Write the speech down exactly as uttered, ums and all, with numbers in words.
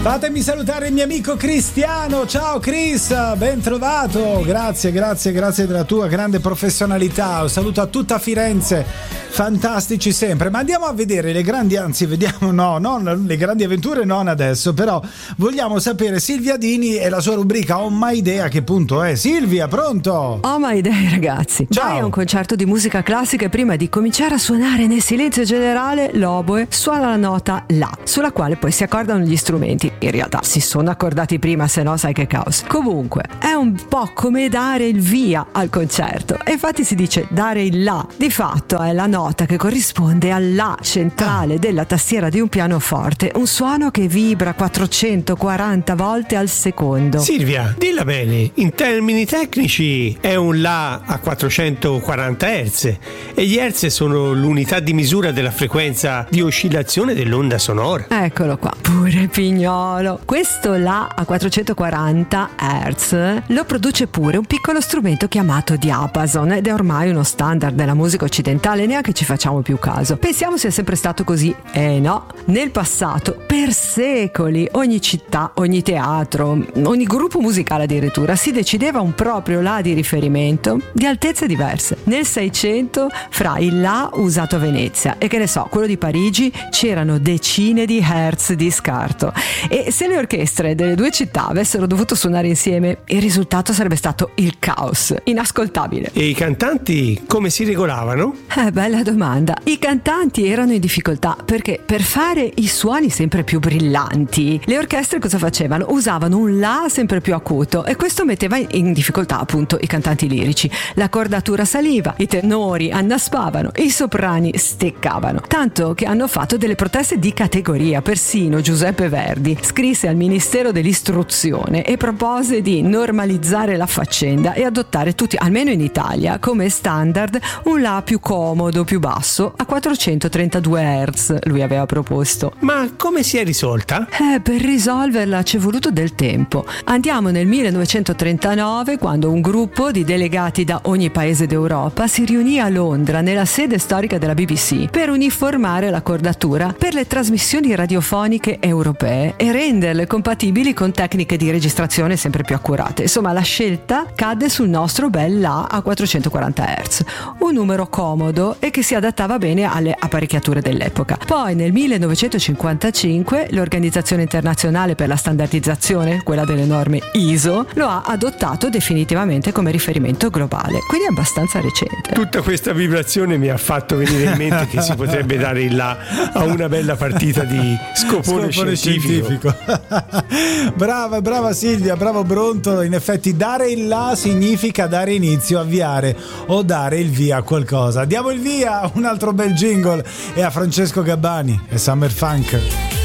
Fatemi salutare il mio amico Cristiano. Ciao Chris, ben trovato. Grazie, grazie, grazie della tua grande professionalità. Un saluto a tutta Firenze, fantastici sempre. Ma andiamo a vedere le grandi, anzi vediamo, no, non le grandi avventure, non adesso, però vogliamo sapere Silvia Dini e la sua rubrica Ho mai idea. Che punto è? Silvia, pronto? Ho mai idea, ragazzi. Ciao. Vai a un concerto di musica classica e prima di cominciare a suonare nel silenzio generale l'oboe suona la nota La, sulla quale poi si accordano gli strumenti. In realtà si sono accordati prima, se no sai che caos. Comunque è un po' come dare il via al concerto, e infatti si dice dare il La. Di fatto è la nota che corrisponde al La centrale ah. della tastiera di un pianoforte, un suono che vibra quattrocentoquaranta volte al secondo. Silvia, dilla bene, in termini tecnici è un La a quattrocentoquaranta hertz e gli hertz sono l'unità di misura della frequenza di oscillazione dell'onda sonora. Eccolo qua, pure Pignolo. Questo La a quattrocentoquaranta hertz lo produce pure un piccolo strumento chiamato diapason, ed è ormai uno standard della musica occidentale, neanche ci facciamo più caso. Pensiamo sia sempre stato così. Eh no, nel passato, per secoli, ogni città, ogni teatro, ogni gruppo musicale addirittura si decideva un proprio La di riferimento di altezze diverse. Nel seicento, fra il La usato a Venezia e, che ne so, quello di Parigi, c'erano decine di hertz di scarto, e se le orchestre delle due città avessero dovuto suonare insieme, il risultato sarebbe stato il caos, inascoltabile. E i cantanti come si regolavano? Eh, bella domanda. I cantanti erano in difficoltà perché per fare i suoni sempre più brillanti le orchestre cosa facevano? Usavano un La sempre più acuto, e questo metteva in difficoltà appunto i cantanti lirici. La cordatura saliva, i tenori annaspavano, i soprani steccavano, tanto che hanno fatto delle proteste di categoria. Persino Giuseppe Verdi scrisse al Ministero dell'Istruzione e propose di normalizzare la faccenda e adottare tutti, almeno in Italia, come standard un La più comodo, più basso, a quattrocentotrentadue hertz. Lui aveva proposto. Ma come si è risolta? Eh, per risolverla ci è voluto del tempo. Andiamo nel millenovecentotrentanove, quando un gruppo di delegati da ogni paese d'Europa si riunì a Londra, nella sede storica della B B C, per uniformare la cordatura per le trasmissioni radiofoniche europee e renderle compatibili con tecniche di registrazione sempre più accurate. Insomma, la scelta cadde sul nostro bel La a quattrocentoquaranta hertz, un numero comodo e che si adattava bene alle apparecchiature dell'epoca. Poi nel millenovecentocinquantacinque l'Organizzazione Internazionale per la Standardizzazione, quella delle norme I S O, lo ha adottato definitivamente come riferimento globale, quindi è abbastanza recente. Tutta questa vibrazione mi ha fatto venire in mente che si potrebbe dare il La a una bella partita di scopone, scopone scientifico. scientifico. Brava, brava Silvia, bravo Bronto. In effetti dare il La significa dare inizio, avviare o dare il via a qualcosa. Diamo il via a un altro bel jingle e a Francesco Gabbani e Summer Funk.